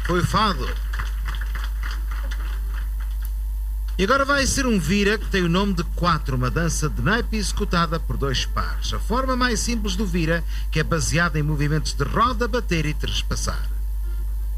Foi fado. E agora vai ser um vira que tem o nome de 4, uma dança de naipe executada por 2 pares. A forma mais simples do vira, que é baseada em movimentos de roda, bater e trespassar.